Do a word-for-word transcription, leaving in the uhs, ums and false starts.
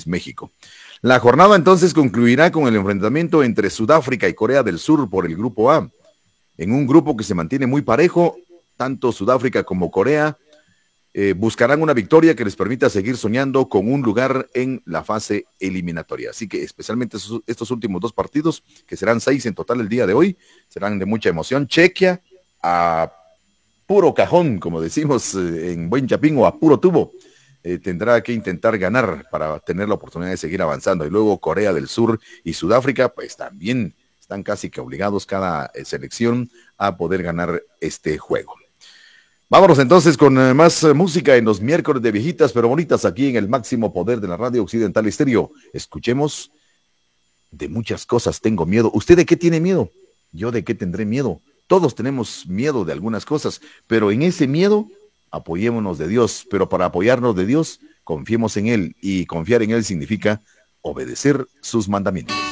Unidos, México. La jornada entonces concluirá con el enfrentamiento entre Sudáfrica y Corea del Sur por el Grupo A, en un grupo que se mantiene muy parejo. Tanto Sudáfrica como Corea eh, buscarán una victoria que les permita seguir soñando con un lugar en la fase eliminatoria. Así que especialmente estos, estos últimos dos partidos, que serán seis en total el día de hoy, serán de mucha emoción. Chequia a puro cajón, como decimos eh, en buen chapín, o a puro tubo, eh, tendrá que intentar ganar para tener la oportunidad de seguir avanzando. Y luego Corea del Sur y Sudáfrica, pues también están casi que obligados cada eh, selección a poder ganar este juego. Vámonos entonces con eh, más eh, música en los miércoles de viejitas pero bonitas aquí en el máximo poder de la radio Occidental Estéreo. Escuchemos De muchas cosas tengo miedo. ¿Usted de qué tiene miedo? ¿Yo de qué tendré miedo? Todos tenemos miedo de algunas cosas, pero en ese miedo apoyémonos de Dios. Pero para apoyarnos de Dios, confiemos en Él, y confiar en Él significa obedecer sus mandamientos.